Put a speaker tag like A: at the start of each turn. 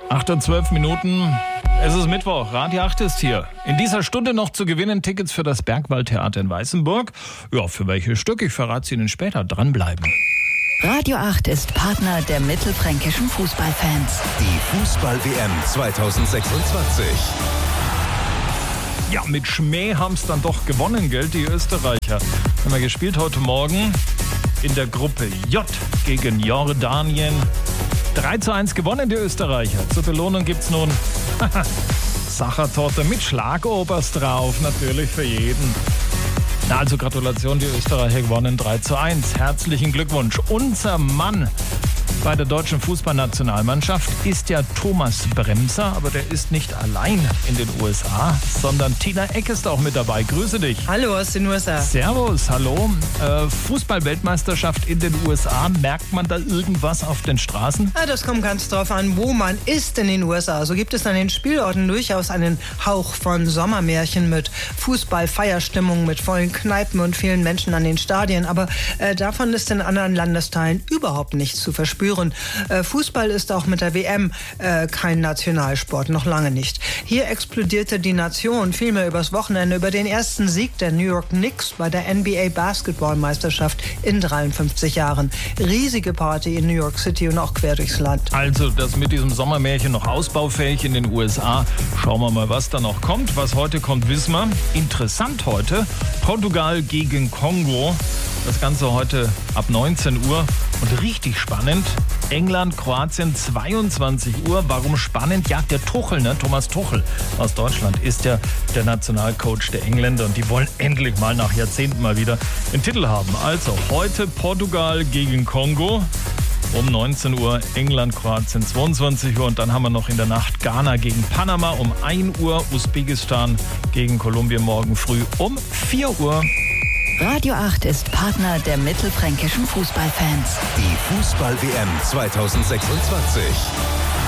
A: 8:12 Minuten. Es ist Mittwoch, Radio 8 ist hier. In dieser Stunde noch zu gewinnen Tickets für das Bergwaldtheater in Weißenburg. Ja, für welches Stück? Ich verrate es Ihnen später. Dranbleiben.
B: Radio 8 ist Partner der mittelfränkischen Fußballfans.
C: Die Fußball-WM 2026.
A: Ja, mit Schmäh haben es dann doch gewonnen, gell, die Österreicher. Haben wir gespielt heute Morgen in der Gruppe J gegen Jordanien. 3:1 gewonnen, die Österreicher. Zur Belohnung gibt's nun Sachertorte mit Schlagobers drauf, natürlich für jeden. Na, also Gratulation, die Österreicher gewonnen 3:1. Herzlichen Glückwunsch. Unser Mann bei der deutschen Fußballnationalmannschaft ist ja Thomas Bremser, aber der ist nicht allein in den USA, sondern Tina Eck ist auch mit dabei. Grüße dich.
D: Hallo aus den USA.
A: Servus, hallo. Fußball-Weltmeisterschaft in den USA, merkt man da irgendwas auf den Straßen?
D: Ja, das kommt ganz drauf an, wo man ist in den USA. So gibt es an den Spielorten durchaus einen Hauch von Sommermärchen mit Fußball-Feierstimmung, mit vollen Kneipen und vielen Menschen an den Stadien. Aber davon ist in anderen Landesteilen überhaupt nichts zu verspüren. Fußball ist auch mit der WM kein Nationalsport, noch lange nicht. Hier explodierte die Nation vielmehr übers Wochenende über den ersten Sieg der New York Knicks bei der NBA Basketballmeisterschaft in 53 Jahren. Riesige Party in New York City und auch quer durchs Land.
A: Also das mit diesem Sommermärchen noch ausbaufähig in den USA. Schauen wir mal, was da noch kommt. Was heute kommt, wissen wir. Interessant heute, Portugal gegen Kongo. Das Ganze heute ab 19 Uhr und richtig spannend. England, Kroatien, 22 Uhr. Warum spannend? Ja, der Tuchel, Thomas Tuchel aus Deutschland ist ja der Nationalcoach der Engländer und die wollen endlich mal nach Jahrzehnten mal wieder den Titel haben. Also heute Portugal gegen Kongo. Um 19 Uhr England, Kroatien, 22 Uhr und dann haben wir noch in der Nacht Ghana gegen Panama um 1 Uhr, Usbekistan gegen Kolumbien morgen früh um 4 Uhr.
B: Radio 8 ist Partner der mittelfränkischen Fußballfans.
C: Die Fußball-WM 2026.